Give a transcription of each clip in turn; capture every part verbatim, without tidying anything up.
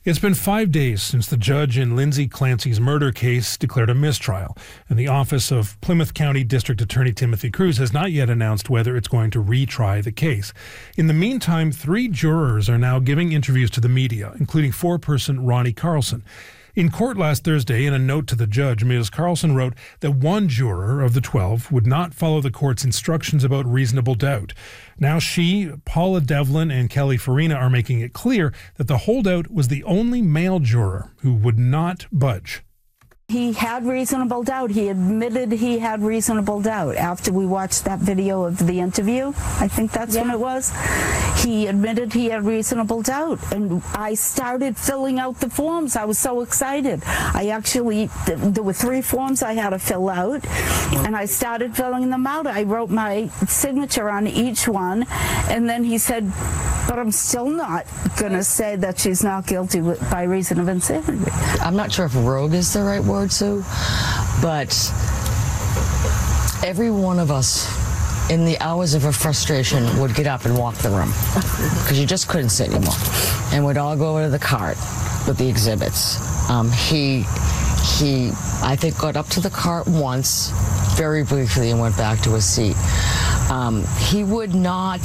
It's been five days since the judge in Lindsay Clancy's murder case declared a mistrial, and the office of Plymouth County District Attorney Timothy Cruz has not yet announced whether it's going to retry the case. In the meantime, three jurors are now giving interviews to the media, including four-person Ronnie Carlson. In court last Thursday, in a note to the judge, Miz Carlson wrote that one juror of the twelve would not follow the court's instructions about reasonable doubt. Now she, Paula Devlin, and Kelly Farina are making it clear that the holdout was the only male juror who would not budge. He had reasonable doubt. He admitted he had reasonable doubt after we watched that video of the interview. I think that's yeah. when it was. He admitted he had reasonable doubt. And I started filling out the forms. I was so excited. I actually, there were three forms I had to fill out, and I started filling them out. I wrote my signature on each one, and then he said, but I'm still not going to say that she's not guilty by reason of insanity. I'm not sure if rogue is the right word, Sue, but every one of us in the hours of her frustration would get up and walk the room because you just couldn't sit anymore, and we'd all go over to the cart with the exhibits. Um, he, he, I think, got up to the cart once, very briefly, and went back to his seat. Um, he would not...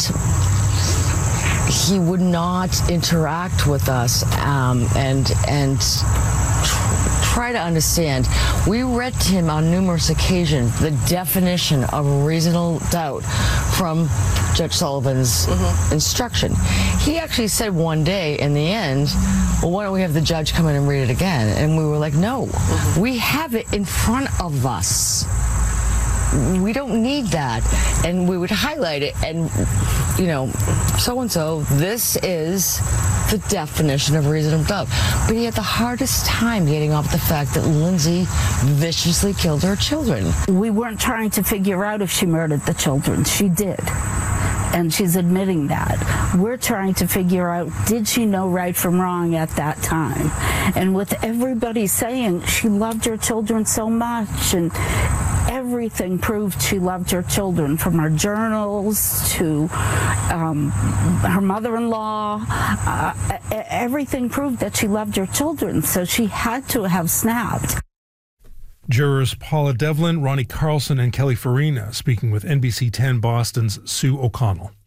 He would not interact with us um, and and try to understand. We read to him on numerous occasions the definition of reasonable doubt from Judge Sullivan's mm-hmm. instruction. He actually said one day in the end, well, why don't we have the judge come in and read it again? And we were like, no, mm-hmm. we have it in front of us. We don't need that. And we would highlight it and, you know, so-and-so, this is the definition of reasonable doubt. But he had the hardest time getting off the fact that Lindsay viciously killed her children. We weren't trying to figure out if she murdered the children. She did. And she's admitting that. We're trying to figure out, did she know right from wrong at that time? And with everybody saying she loved her children so much, and everything proved she loved her children, from her journals to um, her mother-in-law. Uh, everything proved that she loved her children, so she had to have snapped. Jurors Paula Devlin, Ronnie Carlson, and Kelly Farina speaking with N B C ten Boston's Sue O'Connell.